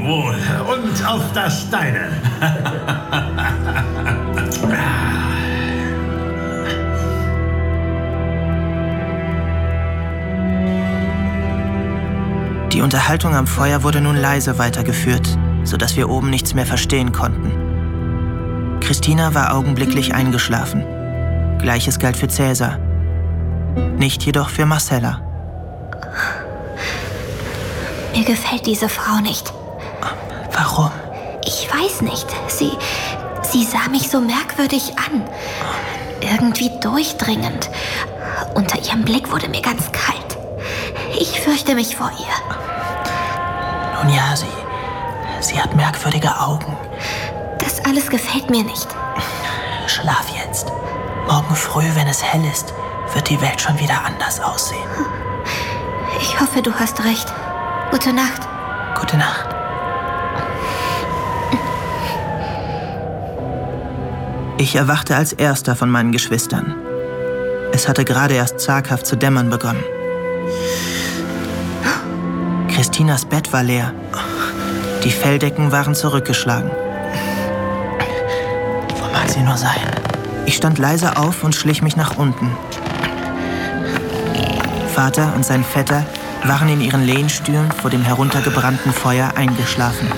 Wohl und auf das Deine. Die Unterhaltung am Feuer wurde nun leise weitergeführt, sodass wir oben nichts mehr verstehen konnten. Christina war augenblicklich eingeschlafen. Gleiches galt für Cäsar. Nicht jedoch für Marcella. Mir gefällt diese Frau nicht. Warum? Ich weiß nicht. Sie sah mich so merkwürdig an. Irgendwie durchdringend. Unter ihrem Blick wurde mir ganz kalt. Ich fürchte mich vor ihr. Nun ja, sie hat merkwürdige Augen. Das alles gefällt mir nicht. Schlaf jetzt. Morgen früh, wenn es hell ist, wird die Welt schon wieder anders aussehen. Ich hoffe, du hast recht. Gute Nacht. Gute Nacht. Ich erwachte als erster von meinen Geschwistern. Es hatte gerade erst zaghaft zu dämmern begonnen. Christinas Bett war leer. Die Felldecken waren zurückgeschlagen. Wo mag sie nur sein? Ich stand leise auf und schlich mich nach unten. Vater und sein Vetter waren in ihren Lehnstühlen vor dem heruntergebrannten Feuer eingeschlafen.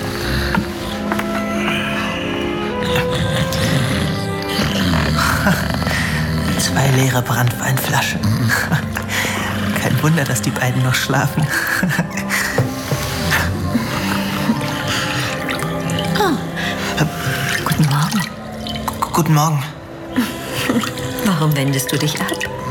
Zwei leere Branntweinflaschen. Kein Wunder, dass die beiden noch schlafen. Guten Morgen. Guten Morgen. Warum wendest du dich ab?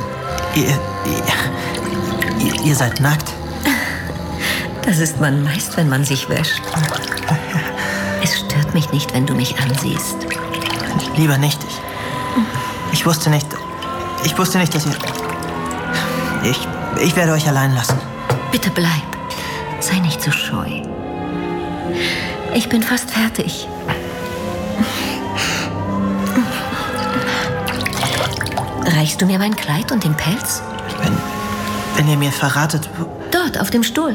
Ihr seid nackt. Das ist man meist, wenn man sich wäscht. Es stört mich nicht, wenn du mich ansiehst. Lieber nicht. Ich wusste nicht, dass ihr... Ich werde euch allein lassen. Bitte bleib. Sei nicht so scheu. Ich bin fast fertig. Reichst du mir mein Kleid und den Pelz? Wenn ihr mir verratet... Dort, auf dem Stuhl.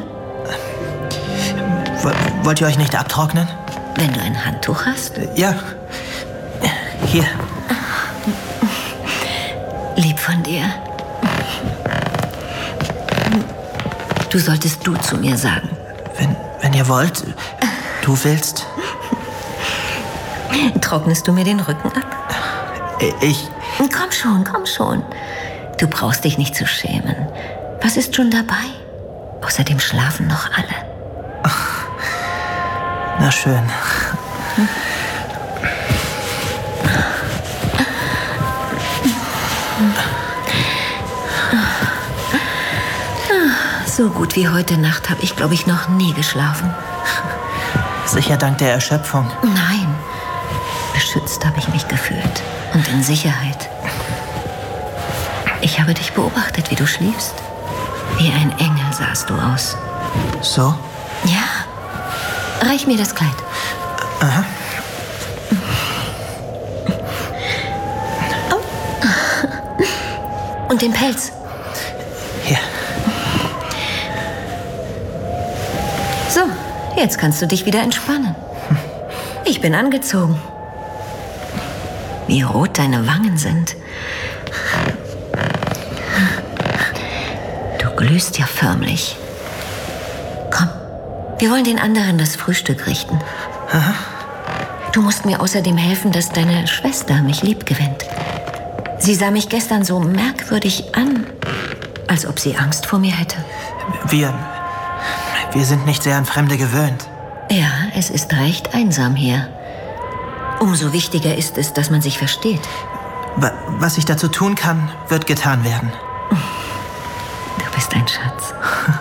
Wollt ihr euch nicht abtrocknen? Wenn du ein Handtuch hast? Ja. Hier. Lieb von dir. Du solltest du zu mir sagen. Wenn ihr wollt, du willst. Trocknest du mir den Rücken ab? Ich... Komm schon. Du brauchst dich nicht zu schämen. Was ist schon dabei? Außerdem schlafen noch alle. Na schön. So gut wie heute Nacht habe ich, glaube ich, noch nie geschlafen. Sicher dank der Erschöpfung. Nein, beschützt habe ich mich gefühlt und in Sicherheit. Ich habe dich beobachtet, wie du schliefst. Wie ein Engel sahst du aus. So? Ja. Reich mir das Kleid. Aha. Und den Pelz. Hier. So, jetzt kannst du dich wieder entspannen. Ich bin angezogen. Wie rot deine Wangen sind. Du glühst ja förmlich. Komm, wir wollen den anderen das Frühstück richten. Aha. Du musst mir außerdem helfen, dass deine Schwester mich lieb gewinnt. Sie sah mich gestern so merkwürdig an, als ob sie Angst vor mir hätte. Wir sind nicht sehr an Fremde gewöhnt. Ja, es ist recht einsam hier. Umso wichtiger ist es, dass man sich versteht. Was ich dazu tun kann, wird getan werden. Du bist ein Schatz.